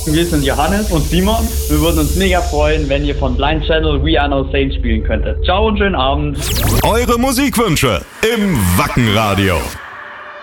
Wir sind Johannes und Simon. Wir würden uns mega freuen, wenn ihr von Blind Channel We Are No Saints spielen könntet. Ciao und schönen Abend. Eure Musikwünsche im Wackenradio.